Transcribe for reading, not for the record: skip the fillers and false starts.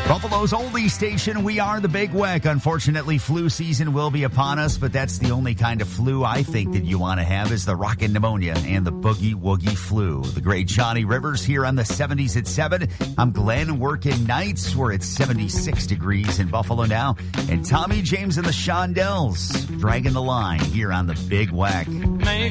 Buffalo's only station, we are the Big Weck. Unfortunately, flu season will be upon us, but that's the only kind of flu I think that you want to have is the rockin' pneumonia and the boogie woogie flu. The great Johnny Rivers here on the 70s at 7. I'm Glenn working nights. We're at 76 degrees in Buffalo now. And Tommy James and the Shondells dragging the line here on the Big Weck. Make